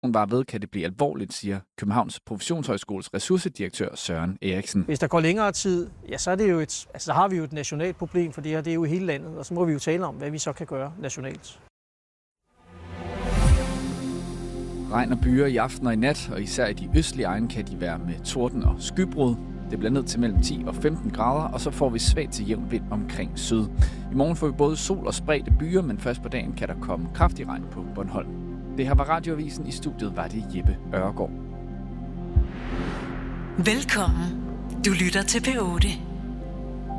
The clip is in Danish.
var ved, kan det blive alvorligt, siger Københavns Professionshøjskoles ressourcedirektør Søren Eriksen. Hvis der går længere tid, ja, så er det jo så har vi jo et nationalt problem, for det her det er jo i hele landet, og så må vi jo tale om, hvad vi så kan gøre nationalt. Regn og byger i aften og i nat, og især i de østlige egne kan de være med torden og skybrud. Det bliver ned til mellem 10 og 15 grader, og så får vi svagt til jævn vind omkring syd. I morgen får vi både sol og spredte byer, men først på dagen kan der komme kraftig regn på Bornholm. Det her var Radioavisen. I studiet var det Jeppe Ørgaard. Velkommen. Du lytter til P8.